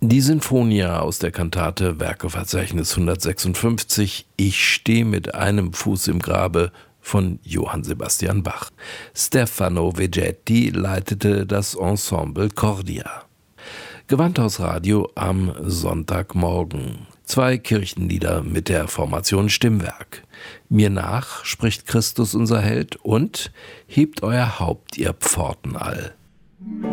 Die Sinfonia aus der Kantate Werkeverzeichnis 156 Ich stehe mit einem Fuß im Grabe von Johann Sebastian Bach. Stefano Vegetti leitete das Ensemble Cordia. Gewandhausradio am Sonntagmorgen. 2 Kirchenlieder mit der Formation Stimmwerk. Mir nach spricht Christus unser Held und hebt euer Haupt, ihr Pforten all.